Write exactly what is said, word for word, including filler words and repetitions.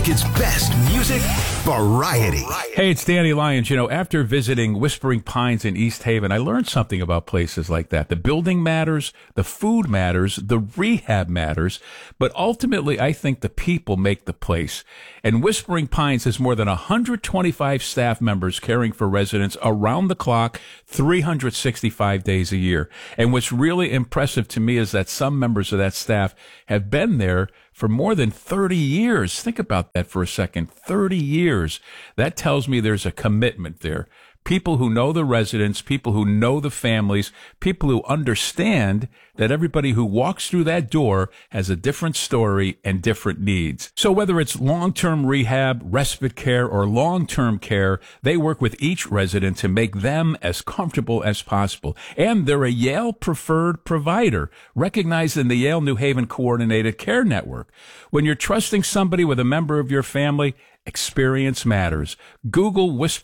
Connecticut's best music variety. Hey, it's Danny Lyons. You know, after visiting Whispering Pines in East Haven, I learned something about places like that. The building matters, the food matters, the rehab matters, but ultimately I think the people make the place. And Whispering Pines has more than one hundred twenty-five staff members caring for residents around the clock, three hundred sixty-five days a year. And what's really impressive to me is that some members of that staff have been there for more than thirty years. Think about that for a second. thirty years. That tells me there's a commitment there. People who know the residents, people who know the families, people who understand that everybody who walks through that door has a different story and different needs. So whether it's long-term rehab, respite care, or long-term care, they work with each resident to make them as comfortable as possible. And they're a Yale preferred provider, recognized in the Yale New Haven Coordinated Care Network. When you're trusting somebody with a member of your family, experience matters. Google Whisper